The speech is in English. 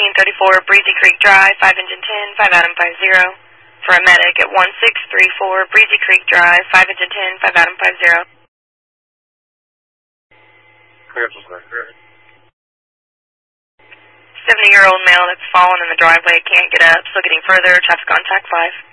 1534 Breezy Creek Drive, 5 engine 10, 5 Adam 50. For a medic at 1634 Breezy Creek Drive, 5 engine 10, 5 Adam 50. 70-year-old male that's fallen in the driveway, can't get up, still getting further, traffic contact 5.